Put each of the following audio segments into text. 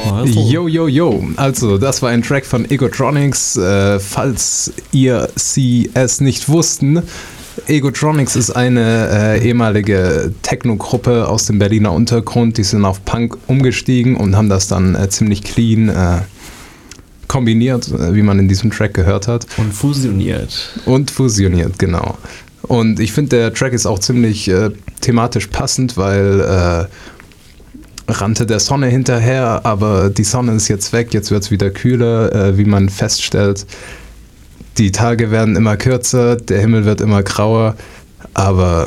Also. Yo, yo, yo. Also, das war ein Track von Egotronics. Falls ihr es nicht wussten, Egotronics ist eine ehemalige Techno-Gruppe aus dem Berliner Untergrund. Die sind auf Punk umgestiegen und haben das dann ziemlich clean kombiniert, wie man in diesem Track gehört hat. Und fusioniert, genau. Und ich finde, der Track ist auch ziemlich thematisch passend, weil rannte der Sonne hinterher, aber die Sonne ist jetzt weg, jetzt wird es wieder kühler, wie man feststellt. Die Tage werden immer kürzer, der Himmel wird immer grauer, aber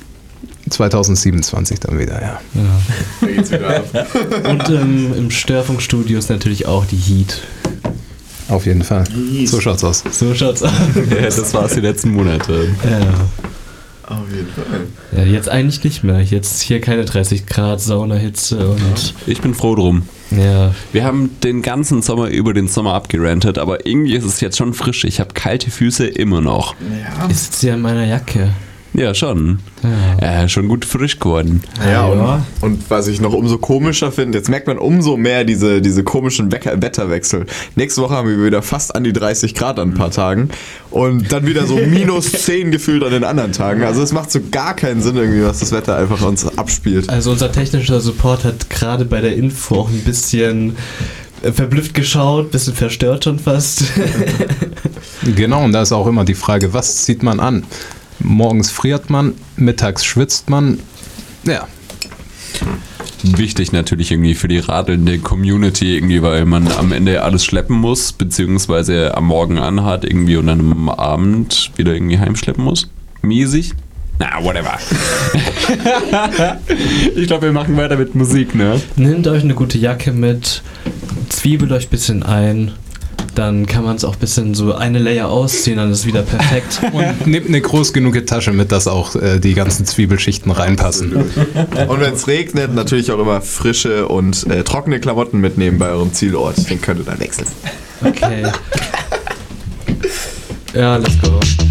2027 dann wieder, ja. Da geht's wieder ab. Und im Störfunkstudio ist natürlich auch die Heat. Auf jeden Fall. So schaut's aus. So schaut's aus. Ja, das war's die letzten Monate. Ja. Auf jeden Fall. Ja, jetzt eigentlich nicht mehr. Jetzt hier keine 30 Grad Saunahitze und... Ich bin froh drum. Ja. Wir haben den ganzen Sommer über den Sommer abgerantet, aber irgendwie ist es jetzt schon frisch. Ich habe kalte Füße immer noch. Ja. Ich sitze ja in meiner Jacke. Ja, schon. Ja. Schon gut frisch geworden. Ja, und was ich noch umso komischer finde, jetzt merkt man umso mehr diese komischen Wetterwechsel. Nächste Woche haben wir wieder fast an die 30 Grad an ein paar Tagen und dann wieder so minus 10 gefühlt an den anderen Tagen. Also es macht so gar keinen Sinn irgendwie, was das Wetter einfach uns abspielt. Also unser technischer Support hat gerade bei der Info auch ein bisschen verblüfft geschaut, ein bisschen verstört schon fast. Genau, und da ist auch immer die Frage, was zieht man an? Morgens friert man, mittags schwitzt man. Ja. Wichtig natürlich irgendwie für die radelnde Community irgendwie, weil man am Ende alles schleppen muss, beziehungsweise am Morgen anhat irgendwie und dann am Abend wieder irgendwie heimschleppen muss. Mäßig. Na, whatever. Ich glaube, wir machen weiter mit Musik, ne? Nehmt euch eine gute Jacke mit, zwiebelt euch ein bisschen ein. Dann kann man es auch ein bisschen so eine Layer ausziehen, dann ist es wieder perfekt. Und nehmt eine groß genug Tasche mit, dass auch die ganzen Zwiebelschichten reinpassen. Und wenn es regnet, natürlich auch immer frische und trockene Klamotten mitnehmen bei eurem Zielort. Den könnt ihr dann wechseln. Okay. Ja, let's go.